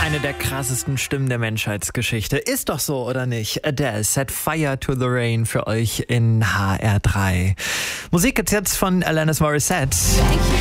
Eine der krassesten Stimmen der Menschheitsgeschichte. Ist doch so, oder nicht? Adele, Set Fire to the Rain für euch in HR3. Musik gibt's jetzt von Alanis Morissette.